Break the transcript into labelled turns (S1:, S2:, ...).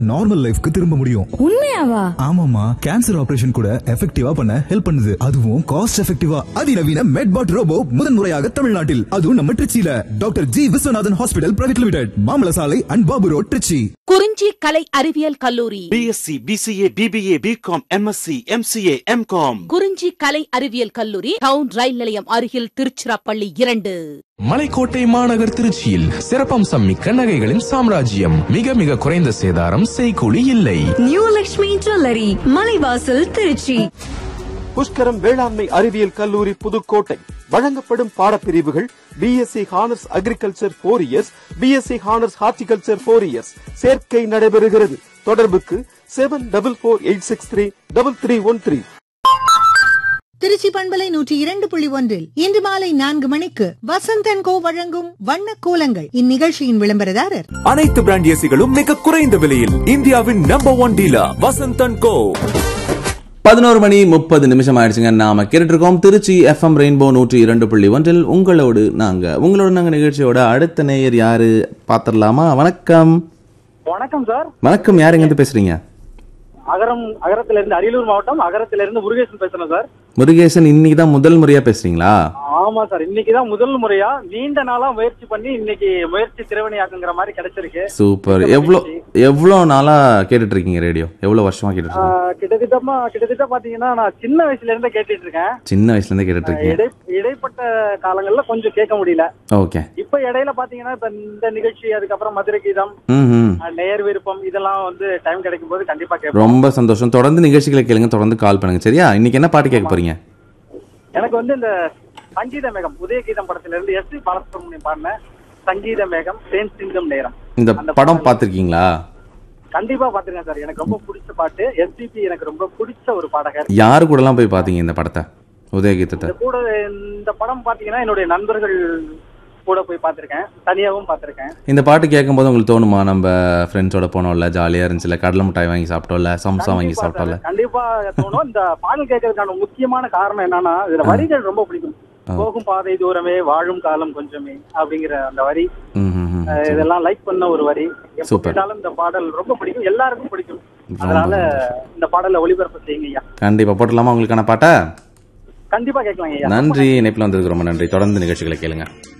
S1: Normal லைஃப்க்கு திரும்ப முடியும்.
S2: உண்மையாவா?
S1: ஆமாமா, கேன்சர் ஆபரேஷன் கூட எஃபெக்டிவா பண்ண ஹெல்ப் பண்ணுது. அதுவும் காஸ்ட் எஃபெக்டிவா. அதிநவீன மெட்பாட் ரோபோ முதன்முறையாக தமிழ்நாட்டில், அதுவும் நம்ம திருச்சியில doctor G Viswanathan hospital private limited, மாமல சாலை அண்ட் பாபு ரோட், திருச்சி.
S3: குறிஞ்சி கலை அறிவியல் கல்லூரி
S4: BSc, BCA, BBA, BCom, MSc, MCA, MCom.
S3: குறிஞ்சி கலை அறிவியல் கல்லூரி டவுன் ரயில் நிலையம் அருகில் திருச்சிராப்பள்ளி 2.
S5: மலைக்கோட்டை மாநகர் திருச்சியில் சிறப்பம்சம் மிக்க நகைகளின் சாம்ராஜ்யம். மிக மிக குறைந்த சேதாரம், செய்கூலி இல்லை.
S2: New Lakshmi jewellery, Malaivasal, Trichy.
S6: புஷ்கரம் வேளாண்மை அறிவியல் கல்லூரி புதுக்கோட்டை. வழங்கப்படும் பாடப்பிரிவுகள் BSc honours agriculture 4 years, BSc honours horticulture 4 years. சேர்க்கை நடைபெறுகிறது. தொடர்புக்கு 7448633313.
S7: திருச்சி பண்பலை 102.1 இன்று மாலை 4 மணிக்கு வசந்த் கோ வழங்கும் வண்ண கோலங்கள். இந்நிகழ்ச்சியின் விளம்பரதாரர்
S8: அனைத்து பிராண்ட் ஏசிகளும் மிக குறைந்த விலையில் இந்தியாவின் நம்பர் 1 டீலர் வசந்த் கோ.
S9: 11:30 ஆயிடுச்சுங்க. நாம கேட்டுட்டு இருக்கோம் திருச்சி FM ரெயின்போ 102.1. உங்களோடு நாங்க நிகழ்ச்சியோட அடுத்த நேயர் யாரு பாத்திரலாமா? வணக்கம்.
S10: வணக்கம் சார்.
S9: வணக்கம், யார் எங்க இருந்து பேசுறீங்க?
S10: அகரத்துல இருந்து, அரியலூர் மாவட்டம் அகரத்துல இருந்து முருகேசன் பேசுறேன் சார்.
S9: முருகேசன், இன்னைக்கு தான் முதல் முறையா பேசுறீங்களா?
S10: ஆமா சார், இன்னைக்குதான் முதல் முறையா. நீண்ட நாளா முயற்சி பண்ணி இன்னைக்கு முயற்சி திறவணியாக்குங்கிற மாதிரி கிடைச்சிருக்கு.
S9: சூப்பர். எவ்வளவு நாளா கேட்டுட்டு இருக்கீங்க ரேடியோ? எவ்வளவு வருஷமா கேட்டுட்டு இருக்கீங்க?
S10: கிட்டத்தட்ட பாத்தீங்கன்னா நான் சின்ன வயசுல இருந்தே கேட்டுட்டு இருக்கேன்.
S9: சின்ன வயசுல இருந்தே கேட்டுட்டு இருக்கீங்க.
S10: இடைப்பட்ட காலங்கள்ல கொஞ்சம் கேட்க முடியல.
S9: ஓகே.
S10: இப்ப இடையில பாத்தீங்கன்னா இப்ப இந்த நிகழ்ச்சி, அதுக்கப்புறம் மதுரை கீதம், நேயர் விருப்பம், இதெல்லாம் வந்து டைம் கிடைக்கும் போது கண்டிப்பா கேட்போம்.
S9: ரொம்ப சந்தோஷம். தொடர்ந்து நிகழ்ச்சிகளை கேளுங்க, தொடர்ந்து கால் பண்ணுங்க. சரியா? இன்னைக்கு என்ன பாட்டு கேட்க போறீங்க?
S10: எனக்கு வந்து இந்த சங்கீத மேகம், உதயகீதம் படத்துல இருந்து SP பாலசுப்ரமணியம் பாடின சங்கீத மேகம் தேன் சிந்தும் நேரம்.
S9: இந்த படம் பாத்திருக்கீங்களா?
S10: கண்டிப்பா பாத்துருக்கேன் சார். எனக்கு ரொம்ப பிடிச்ச பாட்டு. SPP எனக்கு ரொம்ப பிடிச்ச ஒரு பாடகர்.
S9: யாரு கூட எல்லாம் போய் பாத்தீங்க இந்த படத்தை, உதயகீதத்தை?
S10: இந்த படம் பாத்தீங்கன்னா என்னுடைய நண்பர்கள் கூட போய் பாத்திருக்கேன், தனியாவும் பாத்திருக்கேன்.
S9: இந்த பாட்டு கேட்கும் போது உங்களுக்கு தோணுமா, நம்ம ஃப்ரெண்ட்ஸோட போனோம்ல, ஜாலியா இருந்துச்சுல, கடலை மிட்டாய் வாங்கி சாப்பிட்டோம்ல, சம்சா வாங்கி சாப்பிட்டோம்ல?
S10: கண்டிப்பா தோணும். இந்த பாடல் கேட்கறதுக்கான முக்கியமான காரணம் என்னன்னா, இதுல வரிகள் ரொம்ப பிடிக்கும். போகும் பாதை தூரமே, வாழும் காலம் கொஞ்சமே அப்படிங்கிற அந்த வரி, இதெல்லாம் லைக் பண்ண ஒரு வரி. எப்படினாலும் இந்த பாடல் ரொம்ப பிடிக்கும், எல்லாருக்கும் பிடிக்கும். அதனால இந்த பாடல ஒளிபரப்பு செய்யுங்க ஐயா.
S9: கண்டிப்பா போட்டலாமா உங்களுக்கான பாட்டை?
S10: கண்டிப்பா கேட்கலாம் ஐயா.
S9: நன்றி. இணைப்புல வந்ததுக்கு ரொம்ப நன்றி. தொடர்ந்து நிகழ்ச்சிகளை கேளுங்க.